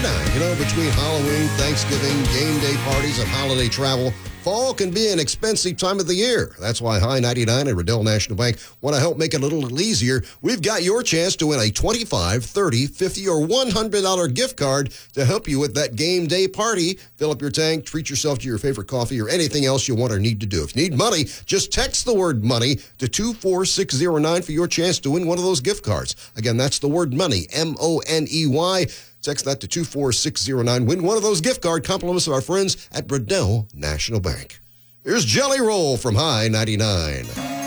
$1.99. You know, between Halloween, Thanksgiving, game day parties, and holiday travel, fall can be an expensive time of the year. That's why High 99 and Riddell National Bank want to help make it a little easier. We've got your chance to win a $25, $30, $50, or $100 gift card to help you with that game day party. Fill up your tank, treat yourself to your favorite coffee, or anything else you want or need to do. If you need money, just text the word money to 24609 for your chance to win one of those gift cards. Again, that's the word money, M-O-N-E-Y. Text that to 24609. Win one of those gift card compliments of our friends at Riddell National Bank. Here's Jelly Roll from High 99.